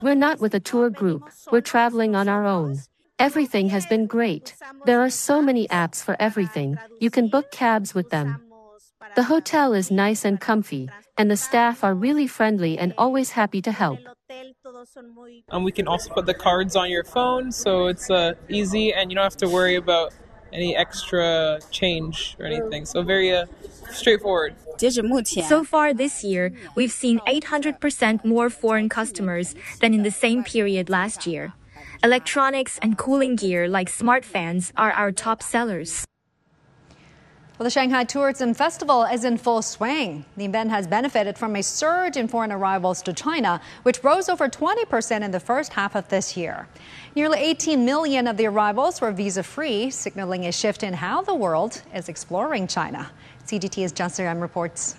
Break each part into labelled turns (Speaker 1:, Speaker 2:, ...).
Speaker 1: We're not with a tour group, we're traveling on our own. Everything has been great. There are so many apps for everything, you can book cabs with them. The hotel is nice and comfy, and the staff are really friendly and always happy to help.
Speaker 2: We can also put the cards on your phone, so it's easy and you don't have to worry about any extra change or anything. So very straightforward.
Speaker 3: So far this year, we've seen 800% more foreign customers than in the same period last year. Electronics and cooling gear like smart fans are our top sellers.
Speaker 4: Well, the Shanghai Tourism Festival is in full swing. The event has benefited from a surge in foreign arrivals to China, which rose over 20% in the first half of this year. Nearly 18 million of the arrivals were visa-free, signaling a shift in how the world is exploring China. CGT's Zhang Siran reports.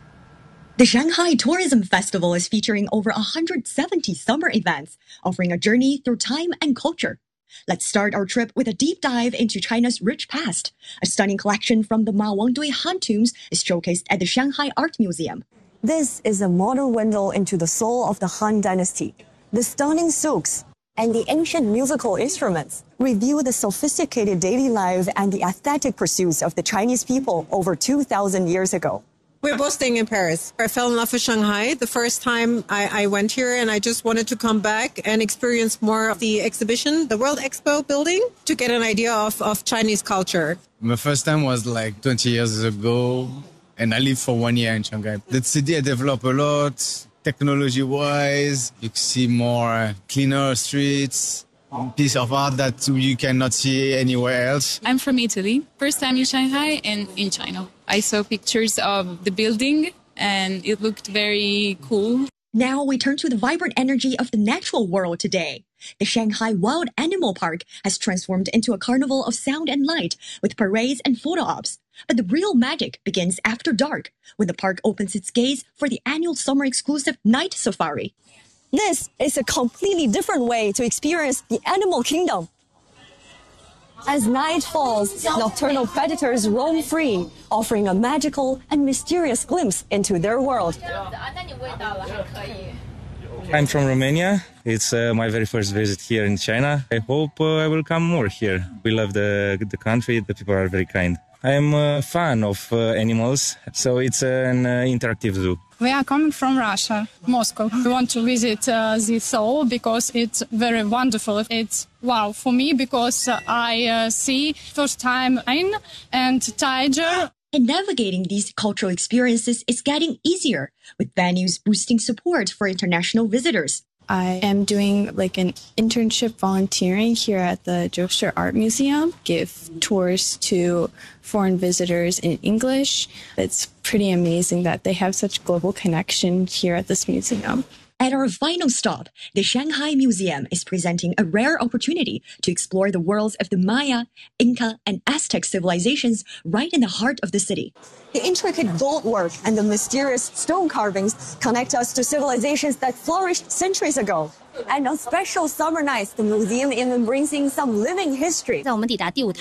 Speaker 5: The Shanghai Tourism Festival is featuring over 170 summer events, offering a journey through time and culture. Let's start our trip with a deep dive into China's rich past. A stunning collection from the Ma Wangdui Han tombs is showcased at the Shanghai Art Museum.
Speaker 6: This is a modern window into the soul of the Han Dynasty. The stunning silks and the ancient musical instruments reveal the sophisticated daily life and the aesthetic pursuits of the Chinese people over 2,000 years ago.
Speaker 7: We're both staying in Paris. I fell in love with Shanghai the first time I went here, and I just wanted to come back and experience more of the exhibition, the World Expo building, to get an idea of Chinese culture.
Speaker 8: My first time was like 20 years ago, and I lived for 1 year in Shanghai. The city developed a lot, technology-wise. You see more cleaner streets, piece of art that you cannot see anywhere else.
Speaker 9: I'm from Italy. First time in Shanghai and in China. I saw pictures of the building and it looked very cool.
Speaker 5: Now we turn to the vibrant energy of the natural world today. The Shanghai Wild Animal Park has transformed into a carnival of sound and light with parades and photo ops. But the real magic begins after dark, when the park opens its gates for the annual summer exclusive night safari.
Speaker 6: This is a completely different way to experience the animal kingdom. As night falls, nocturnal predators roam free, offering a magical and mysterious glimpse into their world.
Speaker 10: I'm from Romania. It's my very first visit here in China. I hope I will come more here. We love the country. The people are very kind. I'm a fan of animals, so it's an interactive zoo.
Speaker 11: We are coming from Russia, Moscow. We want to visit the zoo because it's very wonderful. It's wow for me because I see first time lion and tiger.
Speaker 5: And navigating these cultural experiences is getting easier, with venues boosting support for international visitors.
Speaker 12: I am doing like an internship volunteering here at the Jokster Art Museum, give tours to foreign visitors in English. It's pretty amazing that they have such global connection here at this museum.
Speaker 5: At our final stop, the Shanghai Museum is presenting a rare opportunity to explore the worlds of the Maya, Inca, and Aztec civilizations right in the heart of the city.
Speaker 6: The intricate gold work and the mysterious stone carvings connect us to civilizations that flourished centuries ago. And on special summer nights, the museum even brings in some living history.
Speaker 13: Visitors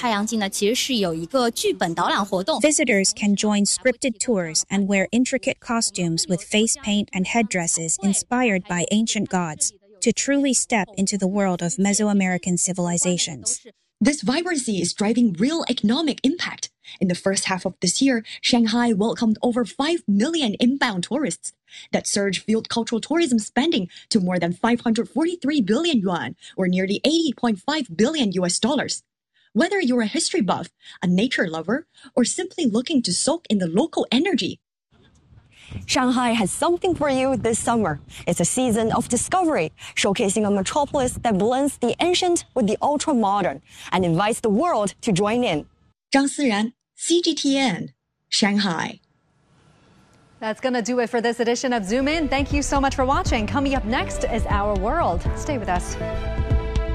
Speaker 14: can join scripted tours and wear intricate costumes with face paint and headdresses inspired by ancient gods to truly step into the world of Mesoamerican civilizations.
Speaker 5: This vibrancy is driving real economic impact. In the first half of this year, Shanghai welcomed over 5 million inbound tourists. That surge fueled cultural tourism spending to more than 543 billion yuan, or nearly $80.5 billion. Whether you're a history buff, a nature lover, or simply looking to soak in the local energy,
Speaker 6: Shanghai has something for you this summer. It's a season of discovery, showcasing a metropolis that blends the ancient with the ultra-modern and invites the world to join in.
Speaker 5: Zhang Siran, CGTN, Shanghai.
Speaker 4: That's going to do it for this edition of Zoom In. Thank you so much for watching. Coming up next is Our World. Stay with us.